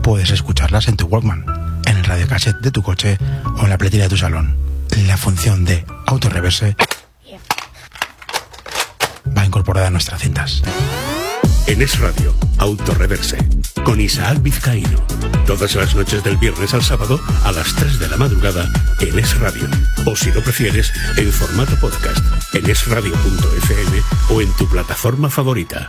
puedes escucharlas en tu Walkman, en el radiocassette de tu coche o en la pletera de tu salón. La función de autorreverse va incorporada a nuestras cintas. En Es Radio, Autorreverse, con Isaac Vizcaíno. Todas las noches del viernes al sábado a las 3 de la madrugada en Es Radio. O si lo prefieres, en formato podcast, en esradio.fm o en tu plataforma favorita.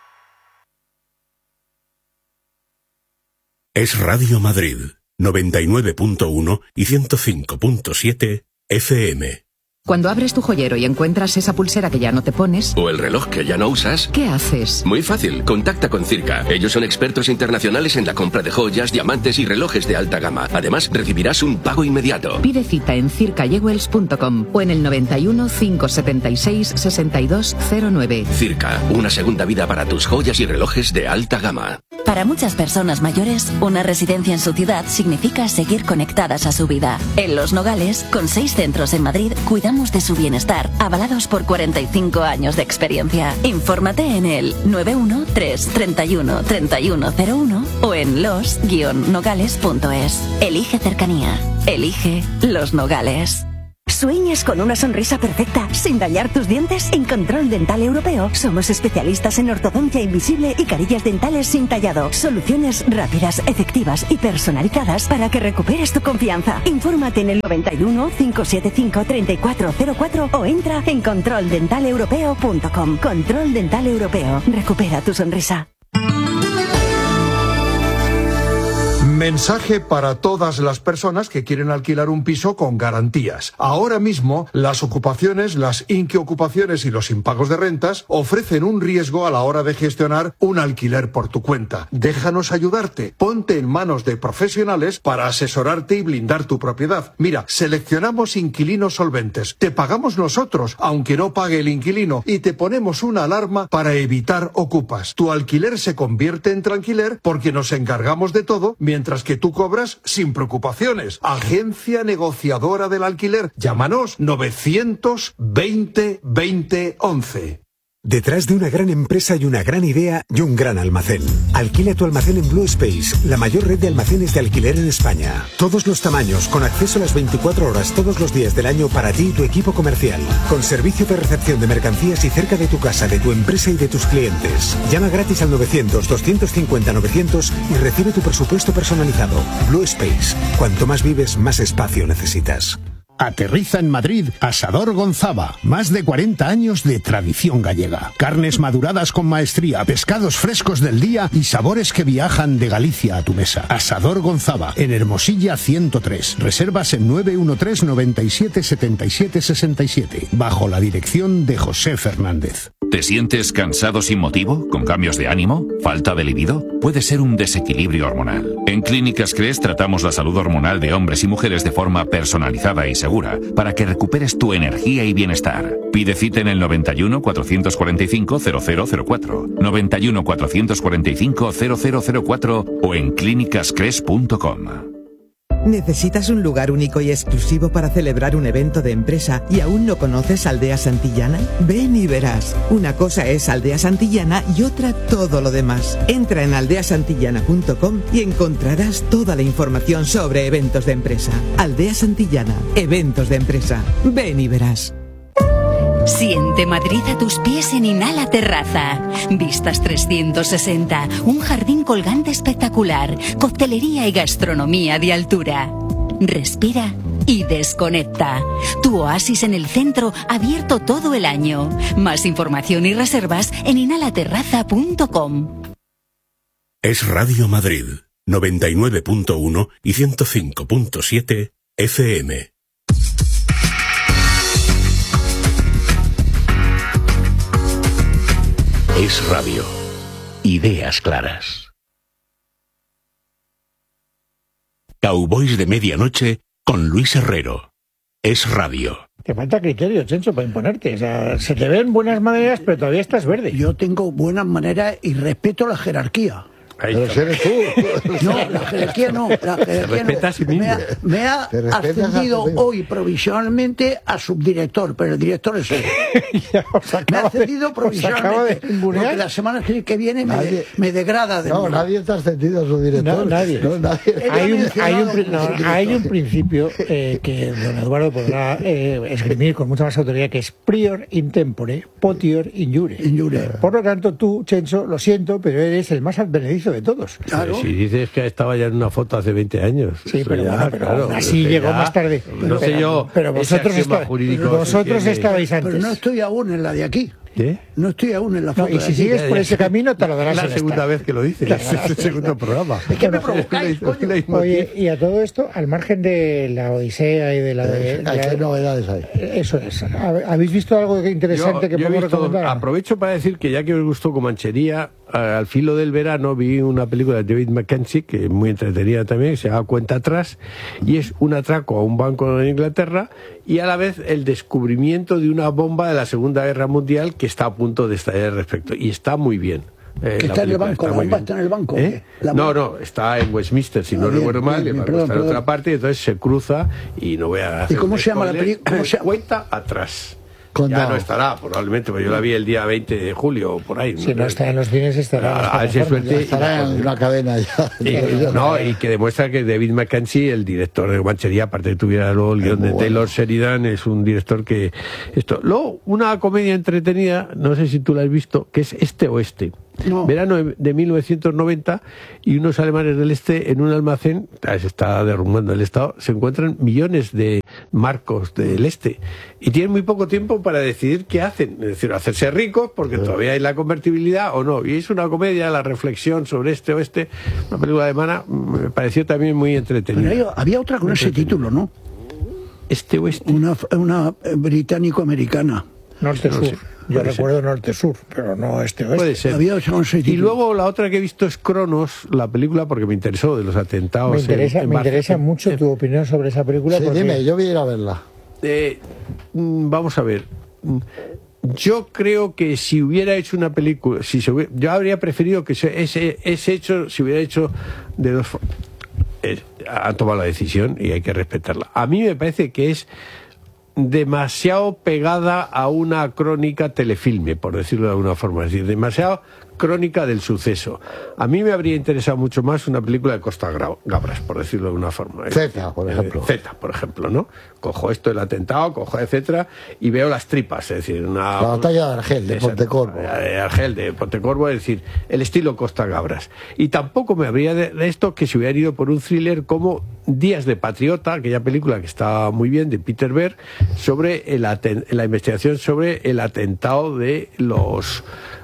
Es Radio Madrid, 99.1 y 105.7 FM. Cuando abres tu joyero y encuentras esa pulsera que ya no te pones... O el reloj que ya no usas... ¿Qué haces? Muy fácil, contacta con Circa. Ellos son expertos internacionales en la compra de joyas, diamantes y relojes de alta gama. Además, recibirás un pago inmediato. Pide cita en circajewels.com o en el 91 576 6209. Circa, una segunda vida para tus joyas y relojes de alta gama. Para muchas personas mayores, una residencia en su ciudad significa seguir conectadas a su vida. En Los Nogales, con 6 centros en Madrid, cuidamos de su bienestar, avalados por 45 años de experiencia. Infórmate en el 913 31 3101 o en los-nogales.es. Elige cercanía. Elige Los Nogales. ¿Sueñas con una sonrisa perfecta sin dañar tus dientes? En Control Dental Europeo somos especialistas en ortodoncia invisible y carillas dentales sin tallado. Soluciones rápidas, efectivas y personalizadas para que recuperes tu confianza. Infórmate en el 91 575 3404 o entra en controldentaleuropeo.com. Control Dental Europeo. Recupera tu sonrisa. Mensaje para todas las personas que quieren alquilar un piso con garantías. Ahora mismo, las ocupaciones, las inquiocupaciones y los impagos de rentas ofrecen un riesgo a la hora de gestionar un alquiler por tu cuenta. Déjanos ayudarte. Ponte en manos de profesionales para asesorarte y blindar tu propiedad. Mira, seleccionamos inquilinos solventes. Te pagamos nosotros, aunque no pague el inquilino, y te ponemos una alarma para evitar ocupas. Tu alquiler se convierte en tranquiler porque nos encargamos de todo, mientras que tú cobras sin preocupaciones. Agencia negociadora del alquiler. Llámanos 920 20 11. Detrás de una gran empresa hay una gran idea y un gran almacén. Alquila tu almacén en Blue Space, la mayor red de almacenes de alquiler en España. Todos los tamaños, con acceso a las 24 horas todos los días del año para ti y tu equipo comercial. Con servicio de recepción de mercancías y cerca de tu casa, de tu empresa y de tus clientes. Llama gratis al 900-250-900 y recibe tu presupuesto personalizado. Blue Space. Cuanto más vives, más espacio necesitas. Aterriza en Madrid Asador Gonzava. Más de 40 años de tradición gallega. Carnes maduradas con maestría, pescados frescos del día y sabores que viajan de Galicia a tu mesa. Asador Gonzava, en Hermosilla 103. Reservas en 913 97 77 67. Bajo la dirección de José Fernández. ¿Te sientes cansado sin motivo? ¿Con cambios de ánimo? ¿Falta de libido? Puede ser un desequilibrio hormonal. En Clínicas Cres tratamos la salud hormonal de hombres y mujeres de forma personalizada y segura para que recuperes tu energía y bienestar. Pide cita en el 91 445 0004, 91 445 0004 o en clínicascres.com. ¿Necesitas un lugar único y exclusivo para celebrar un evento de empresa y aún no conoces Aldea Santillana? Ven y verás. Una cosa es Aldea Santillana y otra todo lo demás. Entra en aldeasantillana.com y encontrarás toda la información sobre eventos de empresa. Aldea Santillana, eventos de empresa. Ven y verás. Siente Madrid a tus pies en Inhala Terraza. Vistas 360, un jardín colgante espectacular, coctelería y gastronomía de altura. Respira y desconecta. Tu oasis en el centro, abierto todo el año. Más información y reservas en inhalaterraza.com. Es Radio Madrid, 99.1 y 105.7 FM. Es Radio. Ideas claras. Cowboys de medianoche con Luis Herrero. Es Radio. Te falta criterio, Chencho, para imponerte. O sea, se te ven buenas maneras, pero todavía estás verde. Yo tengo buenas maneras y respeto la jerarquía. Pero si eres tú. No, la jerarquía no. La jerarquía no. Me ha ascendido hoy provisionalmente a subdirector, pero el director es él. Me ha ascendido provisionalmente. Porque la semana que viene me degrada. Nadie te ha ascendido a subdirector. Nadie. Hay un principio que don Eduardo podrá esgrimir con mucha más autoridad, que es prior in tempore, potior injure. Por lo tanto, tú, Chencho, lo siento, pero eres el más advenedizo de todos. Claro. Si dices que estaba ya en una foto hace 20 años. Sí, pero así llegó más tarde. No sé yo. Pero vosotros estabais antes. Pero no estoy aún en la de aquí. ¿Qué? No estoy aún en la foto. Y si sigues por ese camino te lo darás. Es la segunda vez que lo dices. Es el segundo programa. Es que me provocáis, coño. Oye, y a todo esto, al margen de la Odisea y de la de... ¿Qué novedades hay? Eso es. ¿Habéis visto algo interesante que podemos recomendar? Aprovecho para decir que ya que os gustó Comanchería, al filo del verano vi una película de David Mackenzie, que es muy entretenida también, que se llama Cuenta Atrás, y es un atraco a un banco en Inglaterra y a la vez el descubrimiento de una bomba de la Segunda Guerra Mundial que está a punto de estallar respecto. Y está muy bien. ¿Está en el banco? ¿La bomba está en el banco? No, está en Westminster, si no recuerdo mal, y está en otra parte, y entonces se cruza y no voy a hacer. ¿Y cómo se llama la película? Cuenta Atrás. Ya no estará, probablemente, porque yo la vi el día 20 de julio o por ahí. Si no está en los cines, estará en una cadena ya. Y que demuestra que David Mackenzie, el director de Comanchería, aparte de que tuviera luego el guión de Taylor Sheridan, es un director que... Luego, una comedia entretenida, no sé si tú la has visto, que es Este Oeste. No. Verano de 1990, y unos alemanes del este en un almacén, se está derrumbando el Estado, se encuentran millones de marcos del este y tienen muy poco tiempo para decidir qué hacen, es decir, hacerse ricos porque todavía hay la convertibilidad o no, y es una comedia, la reflexión sobre este oeste, una película alemana, me pareció también muy entretenida. Pero había otra con ese título, ¿no? Este oeste. Una británico-americana. Norte-sur. Yo recuerdo norte-sur, pero no este-oeste. Puede ser. Y luego la otra que he visto es Cronos, la película, porque me interesó, de los atentados. Me interesa mucho tu opinión sobre esa película. Sí, dime, yo voy a ir a verla. Vamos a ver. Yo creo que si hubiera hecho una película, yo habría preferido que ese hecho se hubiera hecho de dos formas. Han tomado la decisión y hay que respetarla. A mí me parece que es demasiado pegada a una crónica telefilme, por decirlo de alguna forma, es decir, demasiado crónica del suceso. A mí me habría interesado mucho más una película de Costa Gabras, por decirlo de alguna forma. Zeta, por ejemplo. Zeta, por ejemplo, ¿no? Cojo esto, el atentado, cojo etcétera, y veo las tripas, es decir, la batalla de Argel, de Pontecorvo. Argel, de Pontecorvo, es decir, el estilo Costa Gabras. Y tampoco me habría de esto que se hubiera ido por un thriller como Días de Patriota, aquella película que está muy bien, de Peter Berg, sobre la investigación sobre el atentado de los...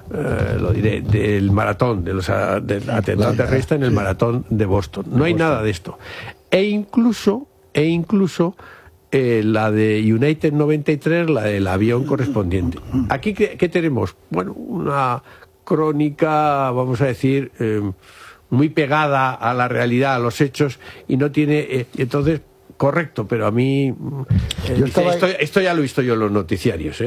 del maratón, del atentado terrorista en el maratón de Boston. No hay nada de esto. E incluso la de United 93, la del avión correspondiente. Aquí, ¿qué tenemos? Bueno, una crónica, vamos a decir, muy pegada a la realidad, a los hechos, y no tiene... entonces, correcto, pero a mí esto ya lo he visto yo en los noticiarios,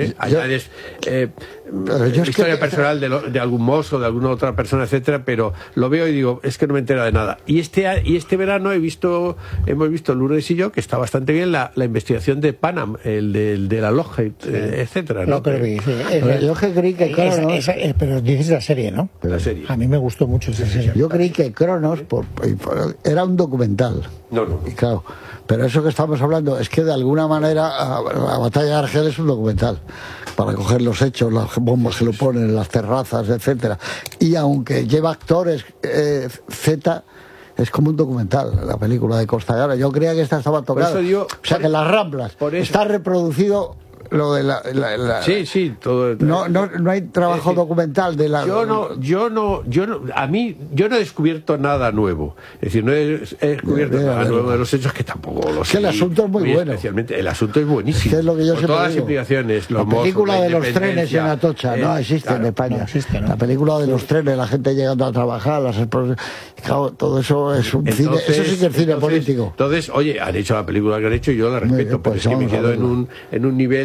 historia personal de algún mozo, de alguna otra persona, etcétera, pero lo veo y digo, es que no me entero de nada. Y este verano hemos visto Lourdes y yo, que está bastante bien, la investigación de Panam, el de la Lockheed, etcétera, ¿no? Yo creí que Cronos, pero dices la serie, ¿no? La serie. A mí me gustó mucho esa serie. Yo creí que Cronos era un documental. No. Y claro, pero eso que estamos hablando es que de alguna manera la batalla de Argel es un documental para coger los hechos, las bombas que lo ponen en las terrazas, etcétera. Y aunque lleva actores Z, es como un documental, la película de Costa Gabras. Yo creía que esta estaba tocada. O sea, que las Ramblas está reproducido lo de sí, todo. No hay trabajo documental de la. Yo no he descubierto nada nuevo. Es decir, no he descubierto nada nuevo de los hechos, que tampoco lo sé. Que el asunto es muy bueno. Especialmente, el asunto es buenísimo. Es lo que yo con todas las implicaciones. La película de los trenes en Atocha no existe en España. No existe, ¿no? La película de los trenes, la gente llegando a trabajar, claro, todo eso es un cine. Eso sí que es cine político. Entonces, oye, han hecho la película que han hecho y yo la respeto, pero es que me quedo en un nivel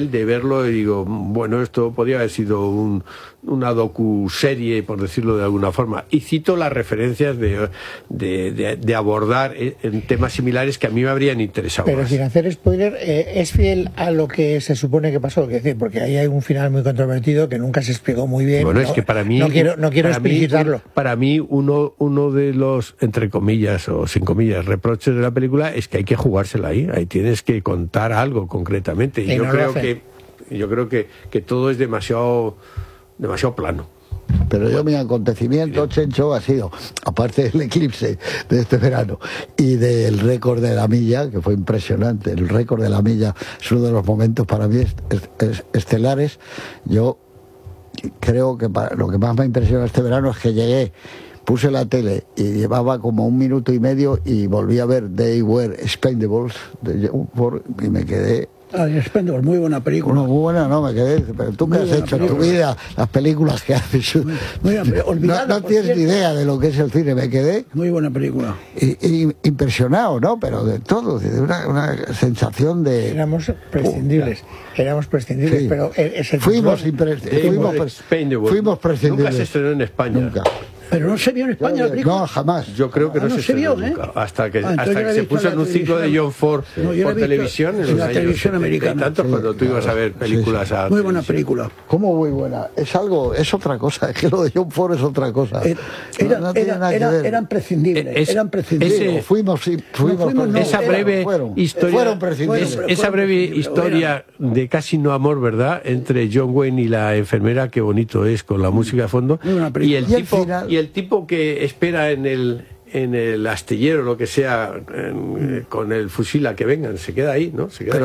nivel de verlo y digo, bueno, esto podría haber sido una docuserie, por decirlo de alguna forma. Y cito las referencias de abordar en temas similares que a mí me habrían interesado. Pero más. sin hacer spoiler, ¿es fiel a lo que se supone que pasó? Porque ahí hay un final muy controvertido que nunca se explicó muy bien. Bueno, es que para mí... No quiero explicitarlo. Para mí, uno de los, entre comillas o sin comillas, reproches de la película es que hay que jugársela ahí. Ahí tienes que contar algo concretamente. Y yo creo que todo es demasiado plano. Pero yo, mi acontecimiento, Chencho, ha sido, aparte del eclipse de este verano y del récord de la milla, que fue impresionante, el récord de la milla es uno de los momentos para mí estelares. Yo creo que lo que más me impresionó este verano es que llegué, puse la tele y llevaba como 1 minuto y medio y volví a ver They Were Expendables de John Ford y me quedé... Expendables, muy buena película. Muy buena, no, me quedé. Pero tú qué has hecho en tu vida, las películas que haces. No tienes ni idea de lo que es el cine, me quedé. Muy buena película. Y impresionado, ¿no? Pero de todo, de una sensación de... Éramos prescindibles, sí. Pero fuimos prescindibles. Nunca se estrenó en España. Nunca. Pero no se vio en España la película. No, jamás. Yo creo que no se vio nunca. Hasta que se puso en un ciclo de John Ford por televisión. En la televisión americana. Tanto cuando tú ibas a ver películas a muy buena película. ¿Cómo muy buena? Es otra cosa. Es que lo de John Ford es otra cosa. Eran prescindibles. Fuimos esa breve historia de casi no amor, ¿verdad? Entre John Wayne y la enfermera, qué bonito es, con la música de fondo. Y el tipo que espera en el astillero, lo que sea, con el fusil a que vengan, se queda ahí, ¿no? Se queda ahí.